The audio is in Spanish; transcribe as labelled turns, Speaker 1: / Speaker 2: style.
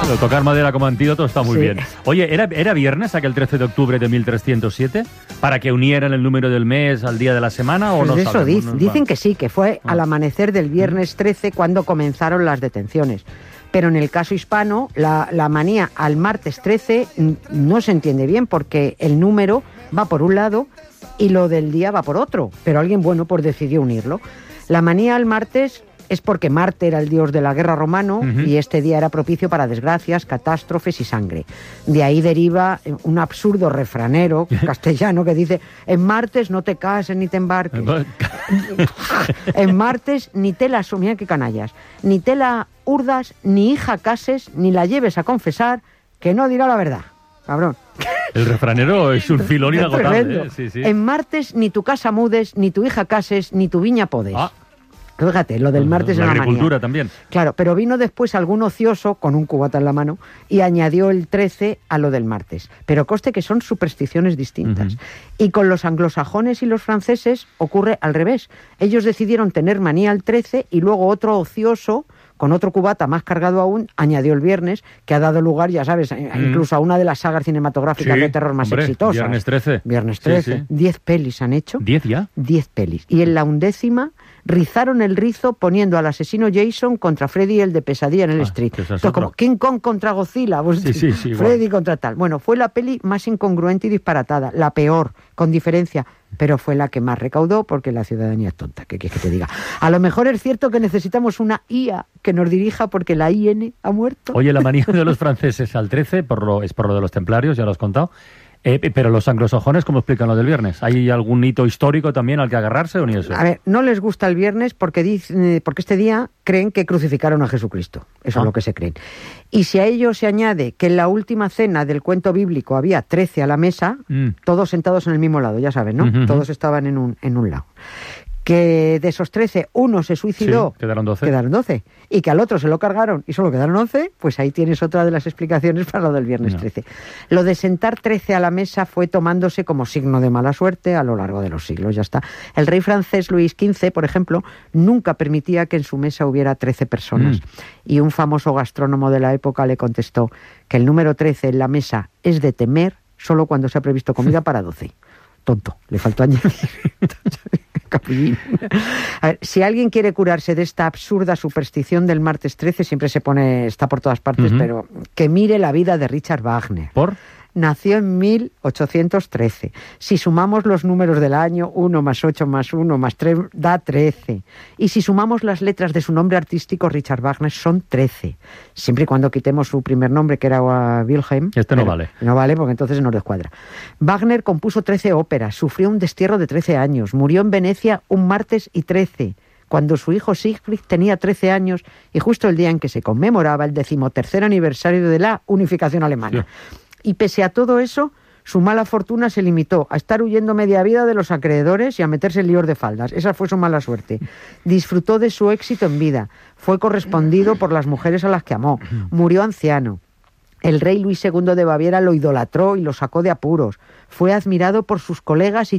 Speaker 1: Pero tocar madera como antídoto está muy
Speaker 2: Sí.
Speaker 1: bien. Oye, ¿era viernes aquel 13 de octubre de 1307? ¿Para que unieran el número del mes al día de la semana o
Speaker 2: Pues
Speaker 1: no
Speaker 2: de eso
Speaker 1: sabemos? No,
Speaker 2: dicen que sí, que fue al amanecer del viernes 13 cuando comenzaron las detenciones. Pero en el caso hispano, la manía al martes 13 no se entiende bien porque el número va por un lado y lo del día va por otro. Pero alguien bueno pues decidió unirlo. La manía al martes es porque Marte era el dios de la guerra romano y este día era propicio para desgracias, catástrofes y sangre. De ahí deriva un absurdo refranero castellano que dice: en martes no te cases ni te embarques. En martes ni te la mira qué canallas, ni te la urdas, ni hija cases, ni la lleves a confesar, que no dirá la verdad. Cabrón.
Speaker 1: El refranero es un filón inagotable.
Speaker 2: Tremendo.
Speaker 1: Sí, sí.
Speaker 2: En martes ni tu casa mudes, ni tu hija cases, ni tu viña podes.
Speaker 1: Ah.
Speaker 2: Fíjate, lo del martes
Speaker 1: La
Speaker 2: es una
Speaker 1: agricultura
Speaker 2: manía.
Speaker 1: también.
Speaker 2: Claro, pero vino después algún ocioso con un cubata en la mano y añadió el 13 a lo del martes. Pero conste que son supersticiones distintas. Y con los anglosajones y los franceses ocurre al revés. Ellos decidieron tener manía al 13 y luego otro ocioso, con otro cubata más cargado aún, añadió el viernes, que ha dado lugar, ya sabes, incluso a una de las sagas cinematográficas
Speaker 1: Sí,
Speaker 2: de terror más
Speaker 1: hombre,
Speaker 2: exitosas.
Speaker 1: Viernes 13.
Speaker 2: Viernes
Speaker 1: Sí,
Speaker 2: 13.
Speaker 1: sí.
Speaker 2: 10 pelis han hecho.
Speaker 1: ¿10 ya?
Speaker 2: 10 pelis. Y en la 11ª rizaron el rizo poniendo al asesino Jason contra Freddy, el de Pesadilla en el Street.
Speaker 1: que esa es
Speaker 2: Esto es como
Speaker 1: otra.
Speaker 2: King Kong contra Godzilla. Pues,
Speaker 1: Sí,
Speaker 2: Freddy contra tal. Bueno, fue la peli más incongruente y disparatada, la peor, con diferencia, pero fue la que más recaudó porque la ciudadanía es tonta. ¿Qué quieres que te diga? A lo mejor es cierto que necesitamos una IA que nos dirija porque la IN ha muerto.
Speaker 1: Oye, la manía de los franceses al 13 es por lo de los templarios, ya lo has contado. Pero los anglosajones, ¿cómo explican lo del viernes? ¿Hay algún hito histórico también al que agarrarse o ni eso?
Speaker 2: A ver, no les gusta el viernes porque este día creen que crucificaron a Jesucristo. Eso es lo que se creen. Y si a ello se añade que en la última cena del cuento bíblico había 13 a la mesa, todos sentados en el mismo lado, ya saben, ¿no? Todos estaban en un lado. Que de esos 13, uno se suicidó.
Speaker 1: Sí, quedaron 12.
Speaker 2: Quedaron 12. Y que al otro se lo cargaron y solo quedaron 11, pues ahí tienes otra de las explicaciones para lo del viernes 13. Lo de sentar 13 a la mesa fue tomándose como signo de mala suerte a lo largo de los siglos, ya está. El rey francés Luis XV, por ejemplo, nunca permitía que en su mesa hubiera 13 personas. Y un famoso gastrónomo de la época le contestó que el número 13 en la mesa es de temer solo cuando se ha previsto comida para 12. Tonto, le faltó añadir. Capellín. A ver, si alguien quiere curarse de esta absurda superstición del martes 13, siempre se pone, está por todas partes, pero que mire la vida de Richard Wagner.
Speaker 1: ¿Por?
Speaker 2: Nació en 1813. Si sumamos los números del año, 1 más 8 más 1 más 3 da 13. Y si sumamos las letras de su nombre artístico, Richard Wagner, son 13. Siempre y cuando quitemos su primer nombre, que era Wilhelm.
Speaker 1: Este no vale.
Speaker 2: No vale, porque entonces nos descuadra. Wagner compuso 13 óperas, sufrió un destierro de 13 años, murió en Venecia un martes y 13, cuando su hijo Siegfried tenía 13 años y justo el día en que se conmemoraba el 13º aniversario de la unificación alemana.
Speaker 1: Sí.
Speaker 2: Y pese a todo eso, su mala fortuna se limitó a estar huyendo media vida de los acreedores y a meterse en líos de faldas. Esa fue su mala suerte. Disfrutó de su éxito en vida. Fue correspondido por las mujeres a las que amó. Murió anciano. El rey Luis II de Baviera lo idolatró y lo sacó de apuros. Fue admirado por sus colegas y